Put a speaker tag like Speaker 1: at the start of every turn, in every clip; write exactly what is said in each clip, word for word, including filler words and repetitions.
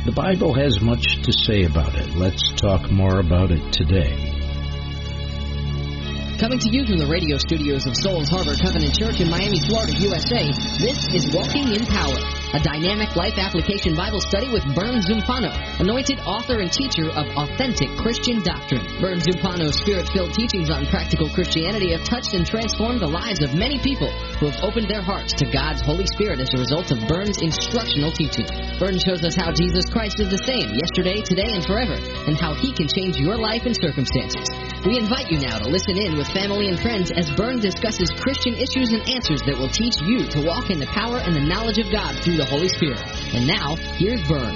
Speaker 1: The Bible has much to say about it. Let's talk more about it today.
Speaker 2: Coming to you from the radio studios of Souls Harbor Covenant Church in Miami, Florida, U S A, this is Walking in Power, a dynamic life application Bible study with Vern Zumpano, anointed author and teacher of authentic Christian doctrine. Vern Zumpano's spirit-filled teachings on practical Christianity have touched and transformed the lives of many people who have opened their hearts to God's Holy Spirit as a result of Vern's instructional teaching. Vern shows us how Jesus Christ is the same yesterday, today, and forever, and how He can change your life and circumstances. We invite you now to listen in with family and friends as Vern discusses Christian issues and answers that will teach you to walk in the power and the knowledge of God through the Holy Spirit. And now, here's Vern.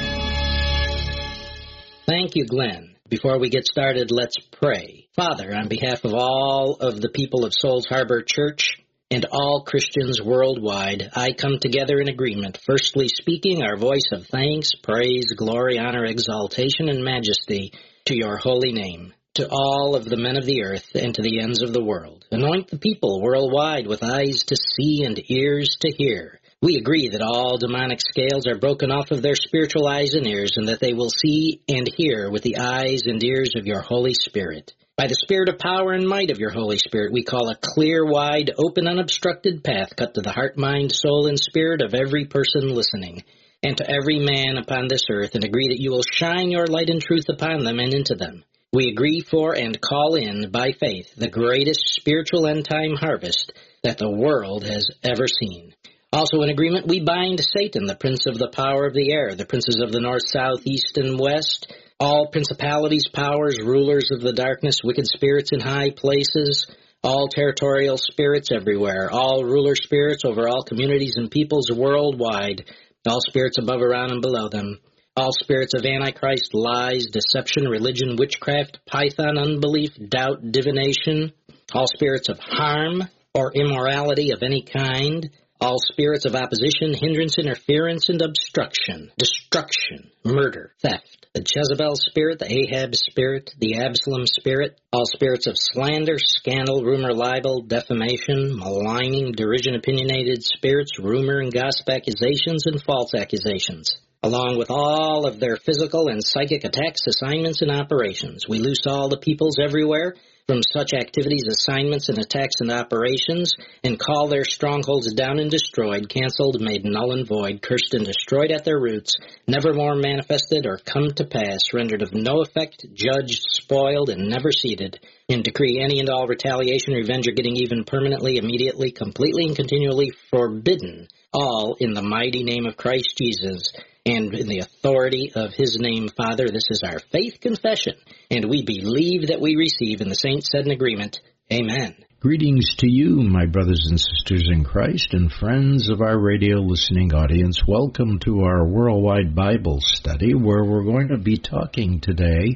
Speaker 3: Thank you, Glenn. Before we get started, let's pray. Father, on behalf of all of the people of Souls Harbor Church and all Christians worldwide, I come together in agreement, firstly speaking our voice of thanks, praise, glory, honor, exaltation, and majesty to your holy name. To all of the men of the earth and to the ends of the world. Anoint the people worldwide with eyes to see and ears to hear. We agree that all demonic scales are broken off of their spiritual eyes and ears, and that they will see and hear with the eyes and ears of your Holy Spirit. By the spirit of power and might of your Holy Spirit, we call a clear, wide, open, unobstructed path cut to the heart, mind, soul, and spirit of every person listening, and to every man upon this earth, and agree that you will shine your light and truth upon them and into them. We agree for and call in, by faith, the greatest spiritual end-time harvest that the world has ever seen. Also in agreement, we bind Satan, the prince of the power of the air, the princes of the north, south, east, and west, all principalities, powers, rulers of the darkness, wicked spirits in high places, all territorial spirits everywhere, all ruler spirits over all communities and peoples worldwide, all spirits above, around, and below them, all spirits of Antichrist, lies, deception, religion, witchcraft, python, unbelief, doubt, divination, all spirits of harm or immorality of any kind, all spirits of opposition, hindrance, interference, and obstruction, destruction, murder, theft, the Jezebel spirit, the Ahab spirit, the Absalom spirit, all spirits of slander, scandal, rumor, libel, defamation, maligning, derision, opinionated spirits, rumor and gossip accusations, and false accusations, along with all of their physical and psychic attacks, assignments, and operations. We loose all the peoples everywhere from such activities, assignments, and attacks and operations, and call their strongholds down and destroyed, canceled, made null and void, cursed and destroyed at their roots, never more manifested or come to pass, rendered of no effect, judged, spoiled, and never seated, and decree any and all retaliation, revenge, or getting even permanently, immediately, completely, and continually forbidden, all in the mighty name of Christ Jesus, and in the authority of His name, Father. This is our faith confession, and we believe that we receive, and the saints said in agreement, Amen.
Speaker 1: Greetings to you, my brothers and sisters in Christ, and friends of our radio listening audience. Welcome to our worldwide Bible study, where we're going to be talking today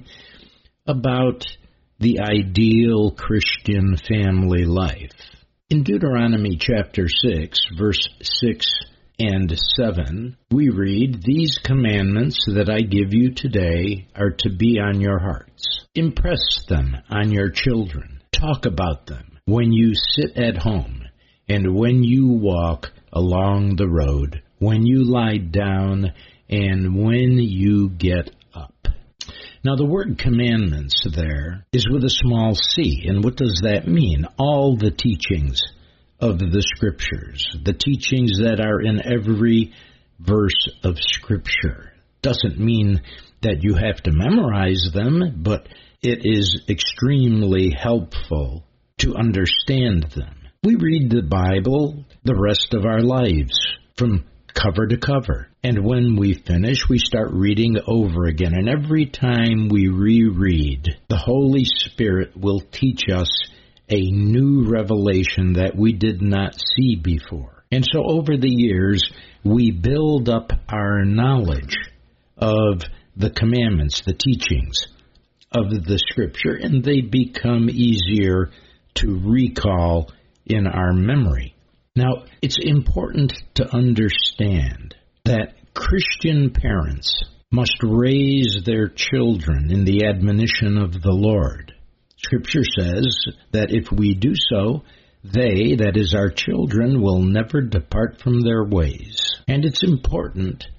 Speaker 1: about the ideal Christian family life. In Deuteronomy chapter six, verse six and seven, we read, "These commandments that I give you today are to be on your hearts. Impress them on your children. Talk about them when you sit at home, and when you walk along the road, when you lie down, and when you get up." Now, the word commandments there is with a small c, and what does that mean? All the teachings of the Scriptures, the teachings that are in every verse of Scripture. Doesn't mean that you have to memorize them, but it is extremely helpful to understand them. We read the Bible the rest of our lives, from cover to cover. And when we finish, we start reading over again. And every time we reread, the Holy Spirit will teach us a new revelation that we did not see before. And so over the years, we build up our knowledge of the commandments, the teachings of the Scripture, and they become easier to recall in our memory. Now, it's important to understand that Christian parents must raise their children in the admonition of the Lord. Scripture says that if we do so, they, that is our children, will never depart from their ways. And it's important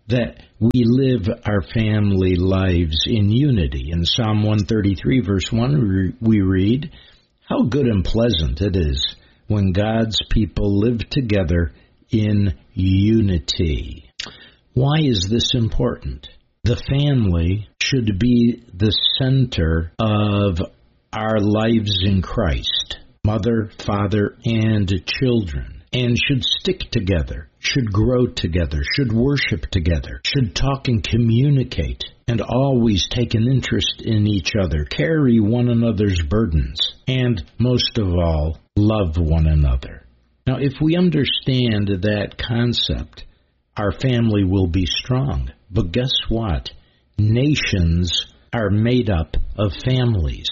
Speaker 1: that we live our family lives in unity. In Psalm one thirty-three, verse one, we read, "How good and pleasant it is when God's people live together in unity." Why is this important? The family should be the center of our lives in Christ, mother, father, and children, and should stick together, should grow together, should worship together, should talk and communicate, and always take an interest in each other, carry one another's burdens, and most of all, love one another. Now, if we understand that concept, our family will be strong. But guess what? Nations are made up of families.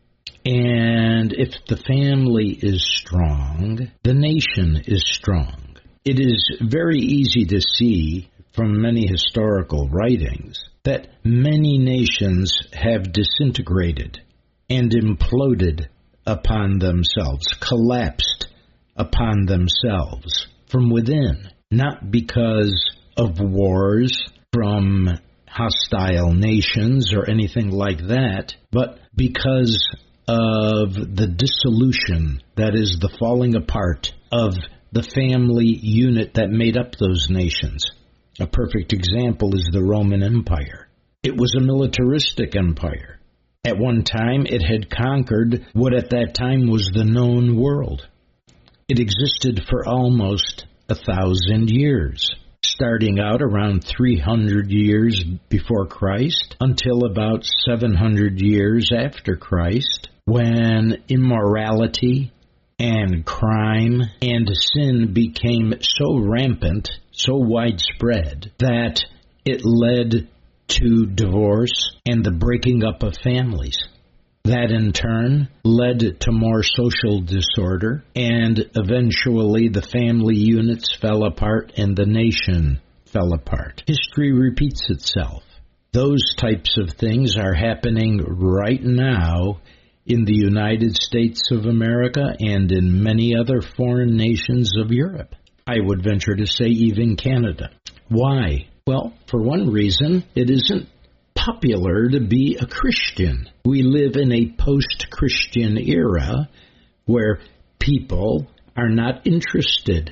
Speaker 1: And if the family is strong, the nation is strong. It is very easy to see from many historical writings that many nations have disintegrated and imploded upon themselves, collapsed upon themselves from within, not because of wars from hostile nations or anything like that, but because of the dissolution, that is, the falling apart of the family unit that made up those nations. A perfect example is the Roman Empire. It was a militaristic empire. At one time, it had conquered what at that time was the known world. It existed for almost a thousand years, starting out around three hundred years before Christ until about seven hundred years after Christ, when immorality and crime and sin became so rampant, so widespread, that it led to divorce and the breaking up of families. That in turn led to more social disorder, and eventually the family units fell apart and the nation fell apart. History repeats itself. Those types of things are happening right now in the United States of America and in many other foreign nations of Europe. I would venture to say even Canada. Why? Well, for one reason, it isn't popular to be a Christian. We live in a post-Christian era where people are not interested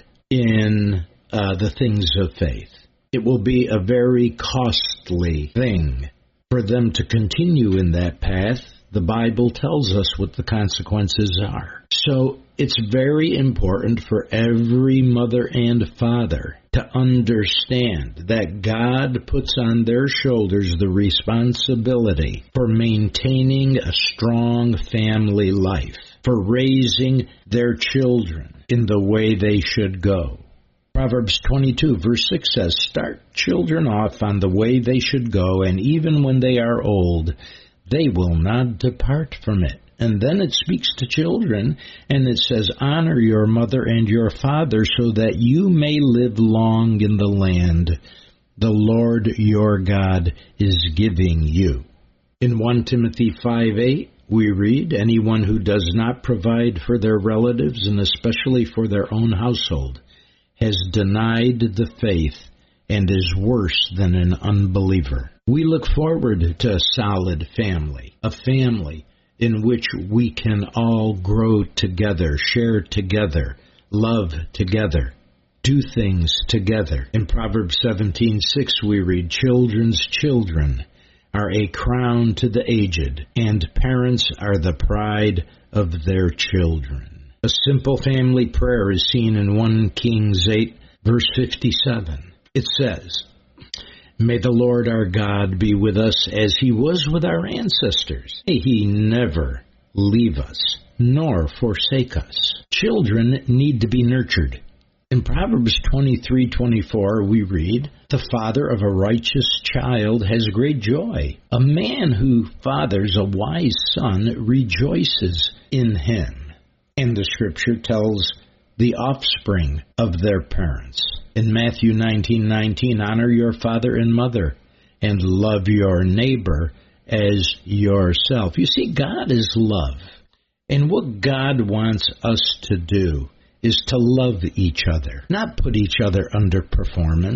Speaker 1: in uh, the things of faith. It will be a very costly thing for them to continue in that path. The Bible tells us what the consequences are. So it's very important for every mother and father to understand that God puts on their shoulders the responsibility for maintaining a strong family life, for raising their children in the way they should go. Proverbs twenty-two, verse six says, "Start children off on the way they should go, and even when they are old, they will not depart from it." And then it speaks to children, and it says, "Honor your mother and your father so that you may live long in the land the Lord your God is giving you." In First Timothy five eight, we read, "Anyone who does not provide for their relatives, and especially for their own household, has denied the faith and is worse than an unbeliever." We look forward to a solid family, a family in which we can all grow together, share together, love together, do things together. In Proverbs seventeen six we read, "Children's children are a crown to the aged, and parents are the pride of their children." A simple family prayer is seen in First Kings eight, verse fifty-seven. It says, "May the Lord our God be with us as he was with our ancestors. May he never leave us nor forsake us." Children need to be nurtured. In Proverbs twenty-three twenty-four we read, "The father of a righteous child has great joy. A man who fathers a wise son rejoices in him." And the scripture tells the offspring of their parents. In Matthew nineteen nineteen, "Honor your father and mother, and love your neighbor as yourself." You see, God is love. And what God wants us to do is to love each other, not put each other under performance,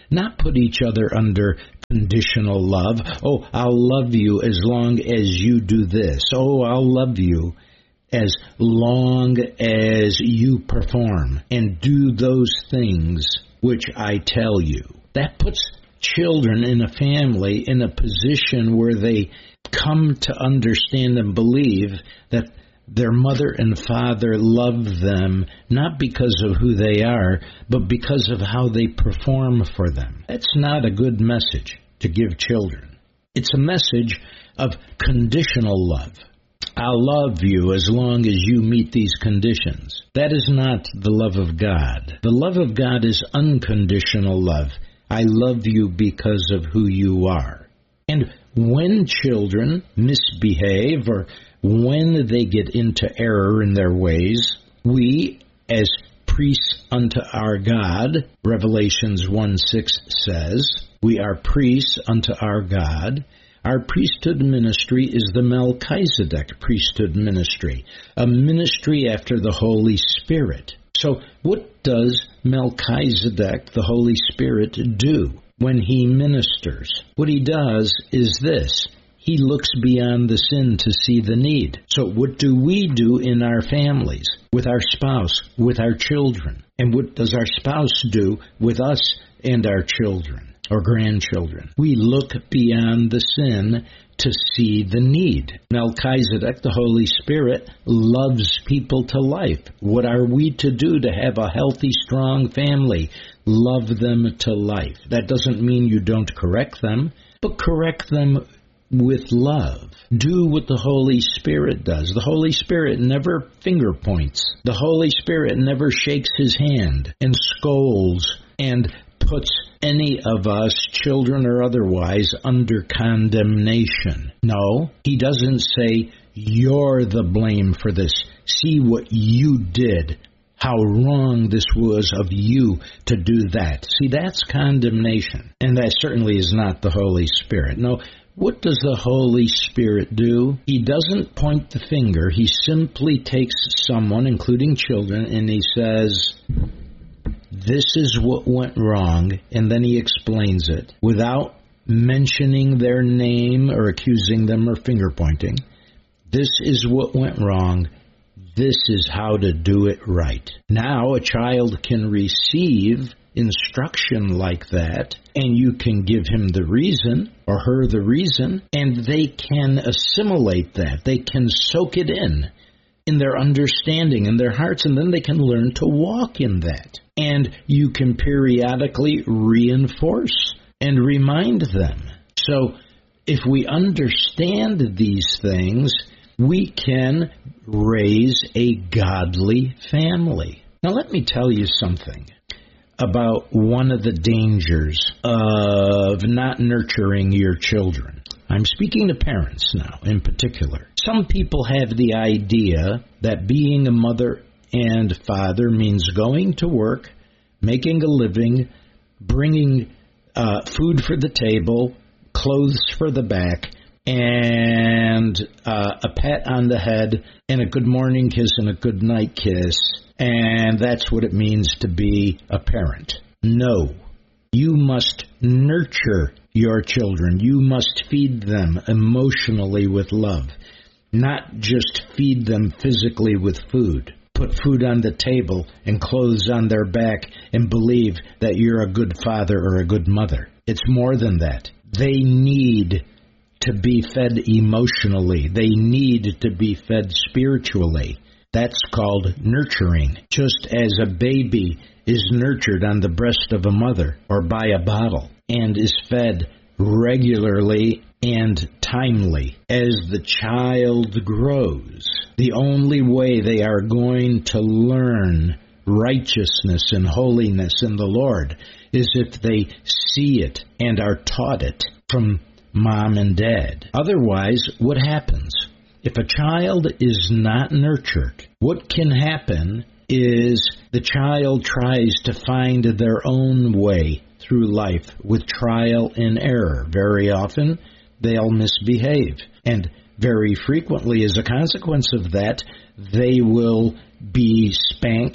Speaker 1: not put each other under conditional love. Oh, I'll love you as long as you do this. Oh, I'll love you as long as you perform and do those things which I tell you. That puts children in a family in a position where they come to understand and believe that their mother and father love them not because of who they are, but because of how they perform for them. That's not a good message to give children. It's a message of conditional love. I'll love you as long as you meet these conditions. That is not the love of God. The love of God is unconditional love. I love you because of who you are. And when children misbehave or when they get into error in their ways, we, as priests unto our God, Revelations one six says, we are priests unto our God. Our priesthood ministry is the Melchizedek priesthood ministry, a ministry after the Holy Spirit. So what does Melchizedek, the Holy Spirit, do when he ministers? What he does is this. He looks beyond the sin to see the need. So what do we do in our families, with our spouse, with our children? And what does our spouse do with us and our children or grandchildren? We look beyond the sin to see the need. Melchizedek, the Holy Spirit, loves people to life. What are we to do to have a healthy, strong family? Love them to life. That doesn't mean you don't correct them, but correct them with love. Do what the Holy Spirit does. The Holy Spirit never finger points. The Holy Spirit never shakes his hand and scolds and puts any of us, children or otherwise, under condemnation. No, he doesn't say, you're the blame for this. See what you did. How wrong this was of you to do that. See, that's condemnation. And that certainly is not the Holy Spirit. No, what does the Holy Spirit do? He doesn't point the finger. He simply takes someone, including children, and he says, this is what went wrong, and then he explains it without mentioning their name or accusing them or finger pointing. This is what went wrong. This is how to do it right. Now a child can receive instruction like that, and you can give him the reason or her the reason, and they can assimilate that. They can soak it in, in their understanding, in their hearts, and then they can learn to walk in that. And you can periodically reinforce and remind them. So if we understand these things, we can raise a godly family. Now let me tell you something about one of the dangers of not nurturing your children. I'm speaking to parents now in particular. Some people have the idea that being a mother and father means going to work, making a living, bringing uh, food for the table, clothes for the back, and uh, a pat on the head, and a good morning kiss and a good night kiss, and that's what it means to be a parent. No, you must nurture your children. You must feed them emotionally with love, not just feed them physically with food. Put food on the table and clothes on their back and believe that you're a good father or a good mother. It's more than that. They need to be fed emotionally. They need to be fed spiritually. That's called nurturing. Just as a baby is nurtured on the breast of a mother or by a bottle and is fed regularly and timely. As the child grows, the only way they are going to learn righteousness and holiness in the Lord is if they see it and are taught it from mom and dad. Otherwise, what happens? If a child is not nurtured, what can happen is the child tries to find their own way through life with trial and error. Very often, they'll misbehave. And very frequently, as a consequence of that, they will be spanked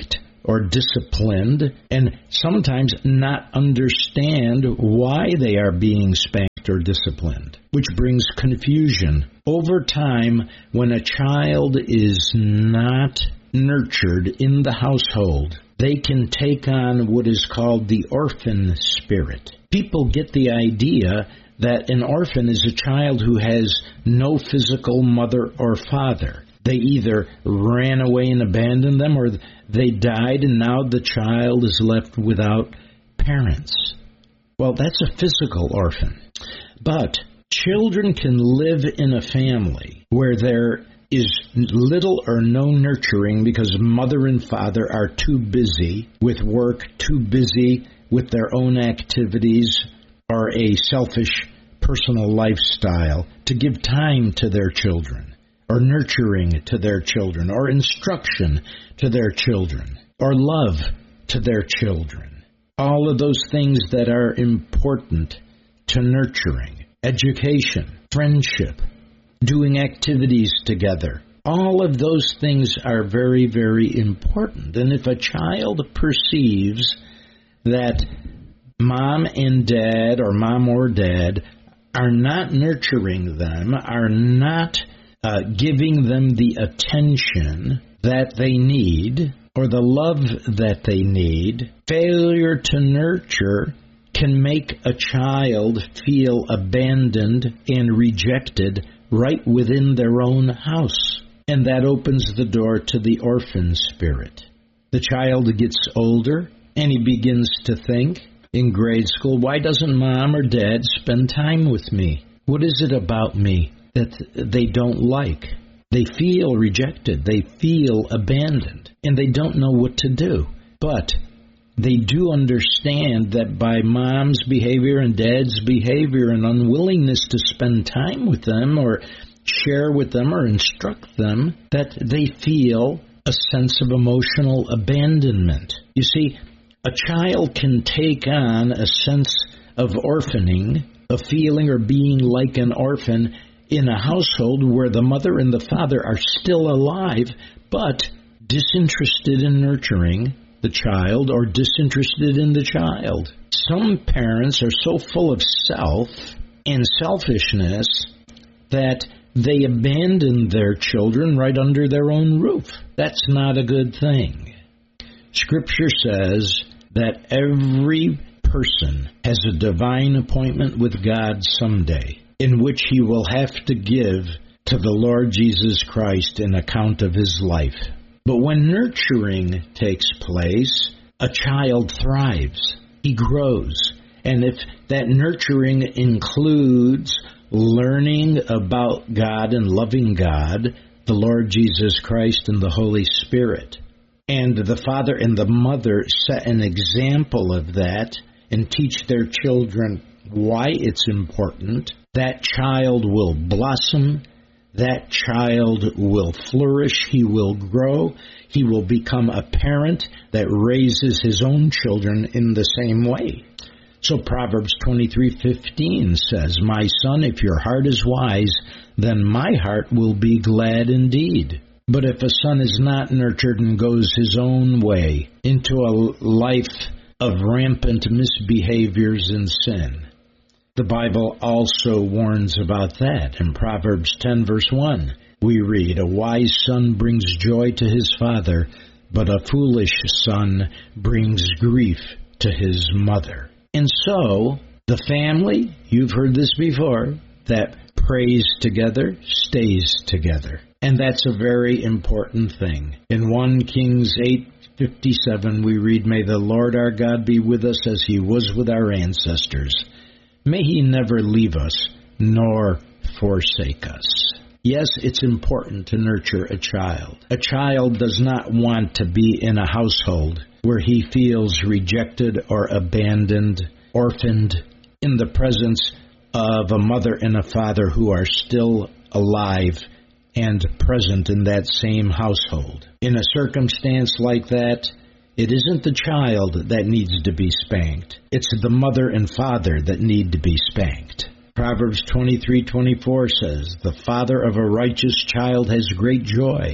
Speaker 1: or disciplined, and sometimes not understand why they are being spanked or disciplined, which brings confusion. Over time, when a child is not nurtured in the household, they can take on what is called the orphan spirit. People get the idea that an orphan is a child who has no physical mother or father. They either ran away and abandoned them, or they died and now the child is left without parents. Well, that's a physical orphan. But children can live in a family where there is little or no nurturing because mother and father are too busy with work, too busy with their own activities, or a selfish personal lifestyle to give time to their children, or nurturing to their children, or instruction to their children, or love to their children. All of those things that are important to nurturing, education, friendship, doing activities together. All of those things are very, very important. And if a child perceives that mom and dad, or mom or dad, are not nurturing them, are not uh, giving them the attention that they need, or the love that they need, failure to nurture can make a child feel abandoned and rejected right within their own house. And that opens the door to the orphan spirit. The child gets older and he begins to think in grade school, why doesn't mom or dad spend time with me? What is it about me that they don't like? They feel rejected. They feel abandoned. And they don't know what to do. But they do understand that by mom's behavior and dad's behavior and unwillingness to spend time with them or share with them or instruct them, that they feel a sense of emotional abandonment. You see, a child can take on a sense of orphaning, a feeling or being like an orphan in a household where the mother and the father are still alive, but disinterested in nurturing the child or disinterested in the child. Some parents are so full of self and selfishness that they abandon their children right under their own roof. That's not a good thing. Scripture says that every person has a divine appointment with God someday, in which he will have to give to the Lord Jesus Christ an account of his life. But when nurturing takes place, a child thrives. He grows. And if that nurturing includes learning about God and loving God, the Lord Jesus Christ and the Holy Spirit, and the father and the mother set an example of that and teach their children why it's important, that child will blossom. That child will flourish, he will grow, he will become a parent that raises his own children in the same way. So Proverbs twenty-three fifteen says, my son, if your heart is wise, then my heart will be glad indeed. But if a son is not nurtured and goes his own way into a life of rampant misbehaviors and sin, the Bible also warns about that. In Proverbs ten, verse one, we read, a wise son brings joy to his father, but a foolish son brings grief to his mother. And so, the family, you've heard this before, that prays together, stays together. And that's a very important thing. In First Kings eight fifty-seven, we read, may the Lord our God be with us as he was with our ancestors. May he never leave us nor forsake us. Yes, it's important to nurture a child. A child does not want to be in a household where he feels rejected or abandoned, orphaned, in the presence of a mother and a father who are still alive and present in that same household. In a circumstance like that, it isn't the child that needs to be spanked. It's the mother and father that need to be spanked. Proverbs twenty-three twenty-four says, the father of a righteous child has great joy,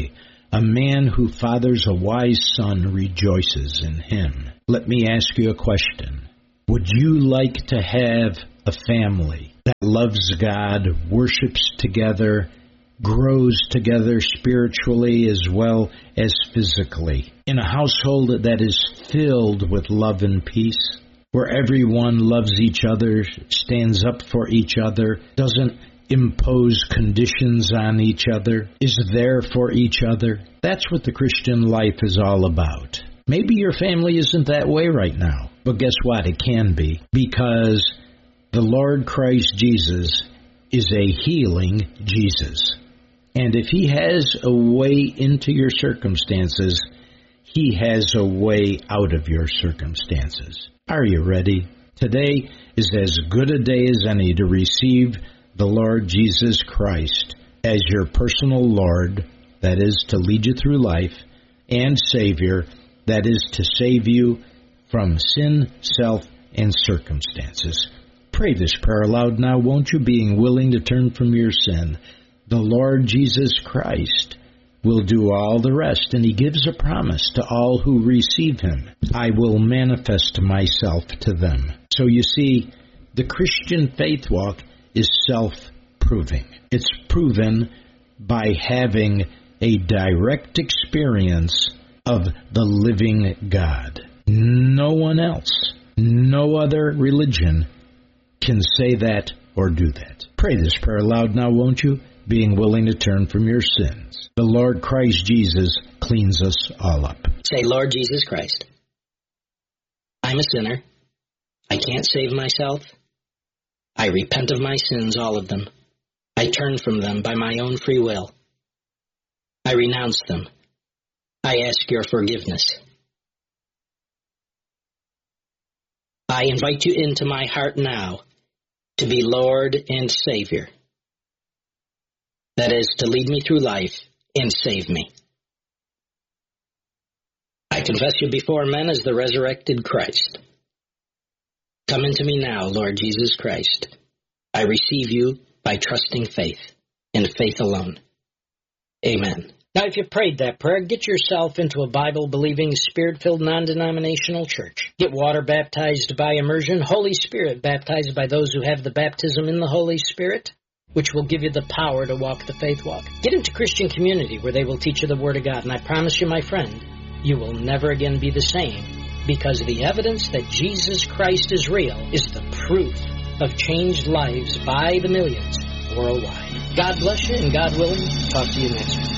Speaker 1: A man who fathers a wise son rejoices in him. Let me ask you a question. Would you like to have a family that loves God, worships together, grows together spiritually as well as physically, in a household that is filled with love and peace, where everyone loves each other, stands up for each other, doesn't impose conditions on each other, is there for each other? That's what the Christian life is all about. Maybe your family isn't that way right now, but guess what? It can be, because the Lord Christ Jesus is a healing Jesus. And if He has a way into your circumstances, He has a way out of your circumstances. Are you ready? Today is as good a day as any to receive the Lord Jesus Christ as your personal Lord, that is to lead you through life, and Savior, that is to save you from sin, self, and circumstances. Pray this prayer aloud now, won't you, being willing to turn from your sin. The Lord Jesus Christ will do all the rest, and He gives a promise to all who receive Him. I will manifest myself to them. So you see, the Christian faith walk is self-proving. It's proven by having a direct experience of the living God. No one else, no other religion can say that or do that. Pray this prayer aloud now, won't you? Being willing to turn from your sins. The Lord Christ Jesus cleans us all up.
Speaker 3: Say, Lord Jesus Christ, I'm a sinner. I can't save myself. I repent of my sins, all of them. I turn from them by my own free will. I renounce them. I ask your forgiveness. I invite you into my heart now to be Lord and Savior. That is, to lead me through life and save me. I confess you before men as the resurrected Christ. Come into me now, Lord Jesus Christ. I receive you by trusting faith, and faith alone. Amen. Now, if you prayed that prayer, get yourself into a Bible-believing, Spirit-filled, non-denominational church. Get water baptized by immersion, Holy Spirit baptized by those who have the baptism in the Holy Spirit, which will give you the power to walk the faith walk. Get into Christian community where they will teach you the Word of God, and I promise you, my friend, you will never again be the same, because the evidence that Jesus Christ is real is the proof of changed lives by the millions worldwide. God bless you, and God willing, talk to you next week.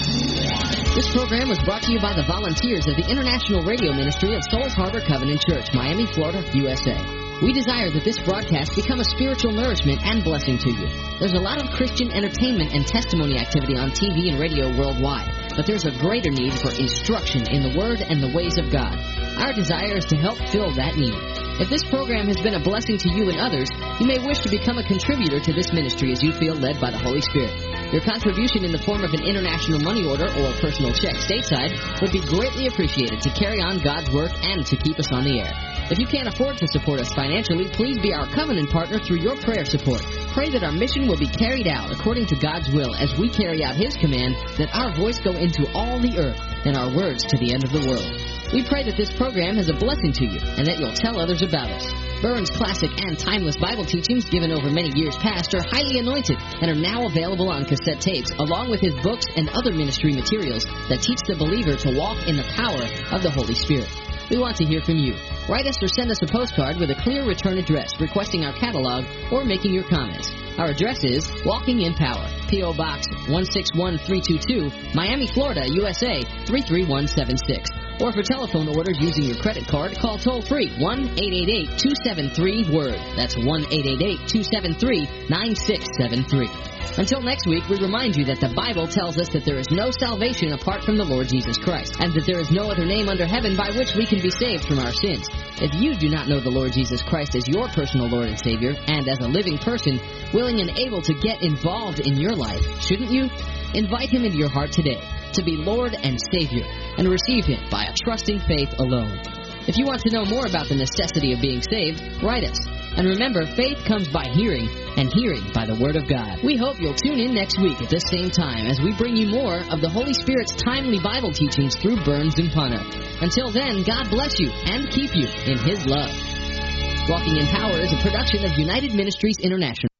Speaker 2: This program was brought to you by the volunteers of the International Radio Ministry of Souls Harbor Covenant Church, Miami, Florida, U S A. We desire that this broadcast become a spiritual nourishment and blessing to you. There's a lot of Christian entertainment and testimony activity on T V and radio worldwide, but there's a greater need for instruction in the Word and the ways of God. Our desire is to help fill that need. If this program has been a blessing to you and others, you may wish to become a contributor to this ministry as you feel led by the Holy Spirit. Your contribution in the form of an international money order or a personal check stateside would be greatly appreciated to carry on God's work and to keep us on the air. If you can't afford to support us financially, please be our covenant partner through your prayer support. Pray that our mission will be carried out according to God's will as we carry out His command that our voice go into all the earth and our words to the end of the world. We pray that this program is a blessing to you and that you'll tell others about us. Burns' classic and timeless Bible teachings given over many years past are highly anointed and are now available on cassette tapes, along with his books and other ministry materials that teach the believer to walk in the power of the Holy Spirit. We want to hear from you. Write us or send us a postcard with a clear return address requesting our catalog or making your comments. Our address is Walking in Power, P O Box one six one three two two, Miami, Florida, U S A three three one seven six. Or for telephone orders using your credit card, call toll-free one eight eight eight, two seven three, W O R D. That's one eight eight eight, two seven three, nine six seven three. Until next week, we remind you that the Bible tells us that there is no salvation apart from the Lord Jesus Christ, and that there is no other name under heaven by which we can be saved from our sins. If you do not know the Lord Jesus Christ as your personal Lord and Savior, and as a living person, willing and able to get involved in your life, shouldn't you? Invite Him into your heart today to be Lord and Savior, and receive Him by a trusting faith alone. If you want to know more about the necessity of being saved, write us. And remember, faith comes by hearing, and hearing by the Word of God. We hope you'll tune in next week at this same time as we bring you more of the Holy Spirit's timely Bible teachings through Burns Zumpano. Until then, God bless you and keep you in His love. Walking in Power is a production of United Ministries International.